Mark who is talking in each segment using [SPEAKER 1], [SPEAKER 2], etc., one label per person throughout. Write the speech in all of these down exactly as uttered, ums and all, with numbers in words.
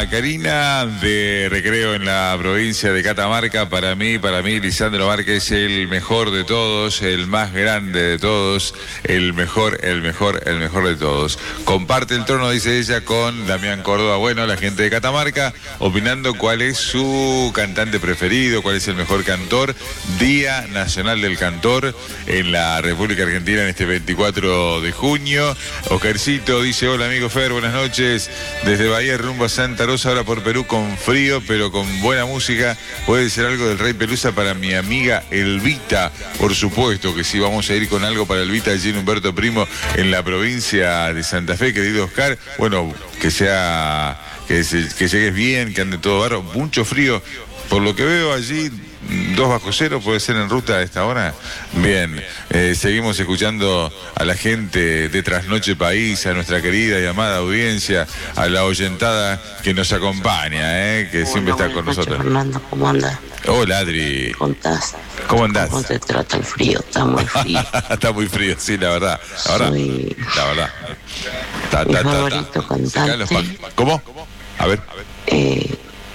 [SPEAKER 1] Karina de Recreo en la provincia de Catamarca. Para mí, para mí, Lisandro Márquez es el mejor de todos, el más grande de todos, el mejor, el mejor, el mejor de todos. Comparte el trono, dice ella, con Damián Córdoba. Bueno, la gente de Catamarca opinando cuál es su cantante preferido, cuál es el mejor cantor. Día Nacional del Cantor en la República Argentina en este veinticuatro de junio. Oscarcito dice: hola amigo Fer, buenas noches. Desde Bahía rumbo a Santa Rosa, ahora por Perú con frío, pero con buena música. Puede ser algo del Rey Pelusa para mi amiga Elvita. Por supuesto que sí, vamos a ir con algo para Elvita allí en Humberto Primo, en la provincia de Santa Fe, querido Oscar. Bueno, que sea, que, se, que llegues bien, que ande todo barro. Mucho frío, por lo que veo allí. Dos bajo cero, puede ser en ruta a esta hora. Bien, eh, seguimos escuchando a la gente de Trasnoche País, a nuestra querida y amada audiencia, a la oyentada que nos acompaña, eh, que
[SPEAKER 2] Bueno,
[SPEAKER 1] siempre está con
[SPEAKER 2] noches,
[SPEAKER 1] nosotros.
[SPEAKER 2] Fernando, ¿cómo andas?
[SPEAKER 1] Hola, Adri.
[SPEAKER 2] ¿Contás?
[SPEAKER 1] ¿Cómo andás?
[SPEAKER 2] ¿Cómo te trata el frío? Está muy frío.
[SPEAKER 1] Está muy frío, sí, la verdad. La verdad.
[SPEAKER 2] Soy...
[SPEAKER 1] La verdad. Ta,
[SPEAKER 2] Mi
[SPEAKER 1] ta, ta, ta.
[SPEAKER 2] favorito cantante.
[SPEAKER 1] ¿Cómo? A ver.
[SPEAKER 2] Eh,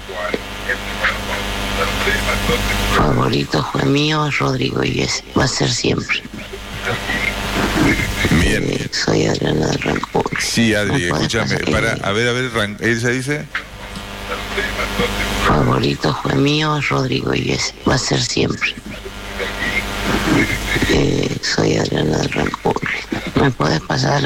[SPEAKER 2] favorito fue mío, Rodrigo Iglesias. Va a ser siempre.
[SPEAKER 1] Bien.
[SPEAKER 2] Eh, soy Adriana del Rancor.
[SPEAKER 1] Sí, Adri,
[SPEAKER 2] No
[SPEAKER 1] escúchame.
[SPEAKER 2] pasar,
[SPEAKER 1] Para,
[SPEAKER 2] eh,
[SPEAKER 1] a ver, a ver, Ran- ella dice.
[SPEAKER 2] favorito fue mío, Rodrigo Iglesias. Va a ser siempre. Eh, soy Adriana del Rancor. ¿Me puedes pasar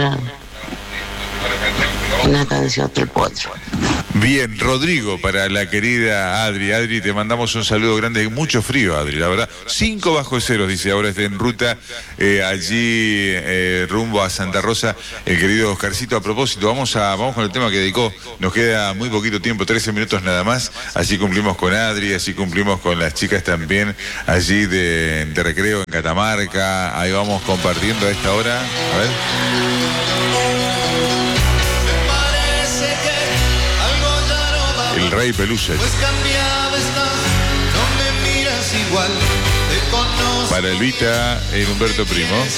[SPEAKER 2] una canción del potro?
[SPEAKER 1] Bien, Rodrigo, para la querida Adri. Adri, te mandamos un saludo grande. Mucho frío, Adri, la verdad. Cinco bajo cero, dice, ahora está en ruta eh, allí eh, rumbo a Santa Rosa, el querido Oscarcito. A propósito, vamos a vamos con el tema que dedicó. Nos queda muy poquito tiempo, trece minutos nada más. Así cumplimos con Adri, así cumplimos con las chicas también allí de, de Recreo en Catamarca. Ahí vamos compartiendo a esta hora. A ver. El Rey Pelusa.
[SPEAKER 3] Pues cambiada estás, no me miras igual, te conozco.
[SPEAKER 1] Para Elvita en Humberto Primo.